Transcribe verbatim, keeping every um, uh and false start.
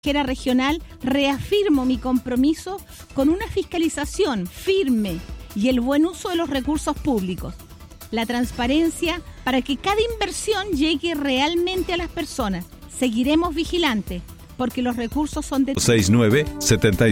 regional, reafirmo mi compromiso con una fiscalización firme y el buen uso de los recursos públicos. La transparencia para que cada inversión llegue realmente a las personas. Seguiremos vigilantes porque los recursos son de... sesenta y nueve setenta